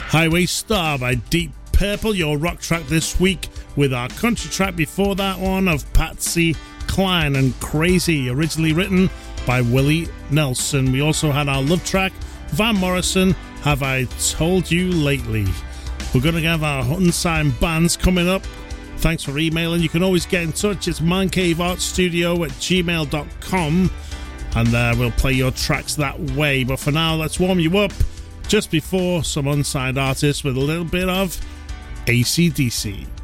Highway Star by Deep Purple, your rock track this week, with our country track before that one of Patsy Cline and Crazy, originally written by Willie Nelson. We also had our love track, Van Morrison, Have I Told You Lately. We're going to have our unsigned bands coming up. Thanks for emailing. You can always get in touch. It's mancaveartstudio@gmail.com, and we'll play your tracks that way. But for now, let's warm you up just before some unsigned artists with a little bit of AC/DC.